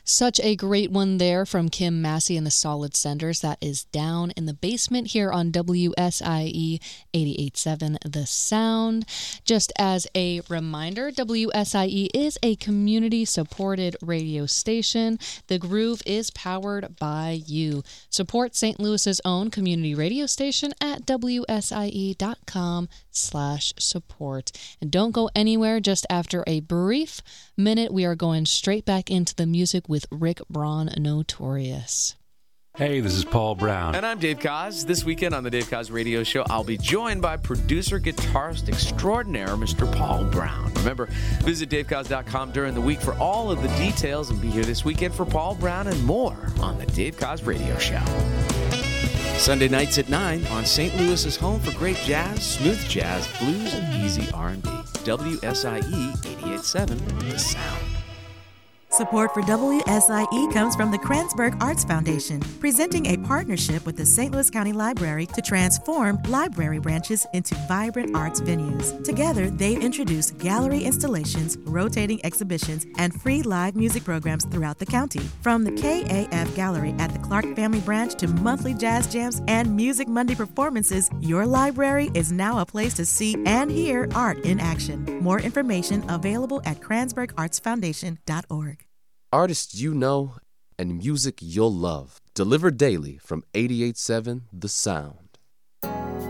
Such a great one there from Kim Massey and the Solid Senders. That is Down in the Basement here on WSIE 88.7 The Sound. Just as a reminder, WSIE is a community-supported radio station. The Groove is powered by you. Support St. Louis's own community radio station at WSIE.com/support. And don't go anywhere. Just after a brief minute, we are going straight back into the music with Rick Braun, Notorious. Hey, this is Paul Brown. And I'm Dave Koz. This weekend on the Dave Koz Radio Show, I'll be joined by producer, guitarist extraordinaire, Mr. Paul Brown. Remember, visit davekoz.com during the week for all of the details and be here this weekend for Paul Brown and more on the Dave Koz Radio Show. Sunday nights at 9 on St. Louis's home for great jazz, smooth jazz, blues, and easy R&B. WSIE 88.7 The Sound. Support for WSIE comes from the Kranzberg Arts Foundation, presenting a partnership with the St. Louis County Library to transform library branches into vibrant arts venues. Together, they've introduced gallery installations, rotating exhibitions, and free live music programs throughout the county. From the KAF Gallery at the Clark Family Branch to monthly jazz jams and Music Monday performances, your library is now a place to see and hear art in action. More information available at KranzbergArtsFoundation.org. Artists you know and music you'll love. Delivered daily from 88.7 The Sound.